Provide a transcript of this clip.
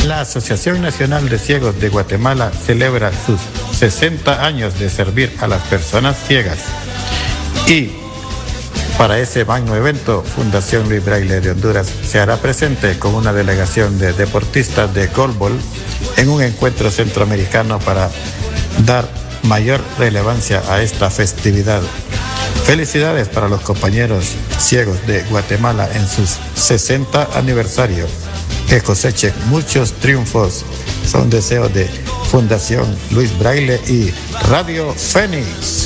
La Asociación Nacional de Ciegos de Guatemala celebra sus 60 años de servir a las personas ciegas. Y para ese magno evento, Fundación Luis Braille de Honduras se hará presente con una delegación de deportistas de goalball en un encuentro centroamericano para dar mayor relevancia a esta festividad. Felicidades para los compañeros ciegos de Guatemala en sus 60 aniversario. Que cosechen muchos triunfos. Son deseos de Fundación Luis Braille y Radio Fénix.